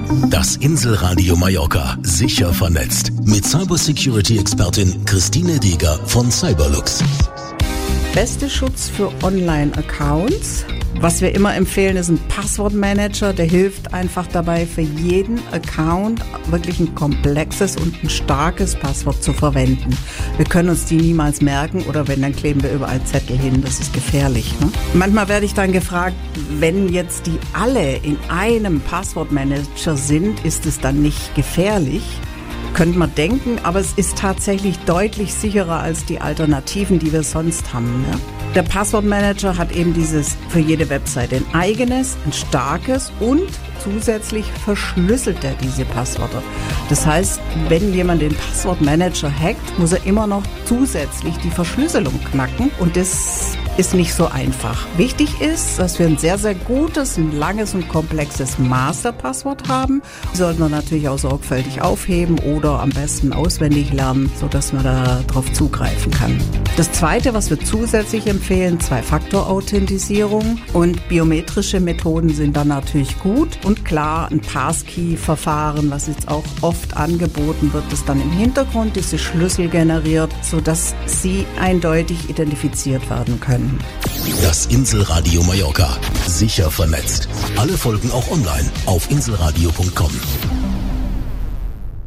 Das Inselradio Mallorca, sicher vernetzt. Mit Cybersecurity-Expertin Christine Deger von Cyberlux. Beste Schutz für Online-Accounts. Was wir immer empfehlen, ist ein Passwortmanager. Der hilft einfach dabei, für jeden Account wirklich ein komplexes und ein starkes Passwort zu verwenden. Wir können uns die niemals merken oder wenn, dann kleben wir überall Zettel hin. Das ist gefährlich. Ne? Manchmal werde ich dann gefragt, wenn jetzt die alle in einem Passwortmanager sind, ist es dann nicht gefährlich? Könnte man denken, aber es ist tatsächlich deutlich sicherer als die Alternativen, die wir sonst haben. Ne? Der Passwortmanager hat eben für jede Webseite ein eigenes, ein starkes und zusätzlich verschlüsselt er diese Passwörter. Das heißt, wenn jemand den Passwortmanager hackt, muss er immer noch zusätzlich die Verschlüsselung knacken und das ist nicht so einfach. Wichtig ist, dass wir ein sehr, sehr gutes, ein langes und komplexes Masterpasswort haben. Das sollten wir natürlich auch sorgfältig aufheben oder am besten auswendig lernen, sodass man da drauf zugreifen kann. Das Zweite, was wir zusätzlich empfehlen, 2-Faktor-Authentisierung und biometrische Methoden sind dann natürlich gut. Und klar, ein Passkey-Verfahren, was jetzt auch oft angeboten wird, das dann im Hintergrund diese Schlüssel generiert, sodass sie eindeutig identifiziert werden können. Das Inselradio Mallorca, sicher vernetzt. Alle Folgen auch online auf inselradio.com.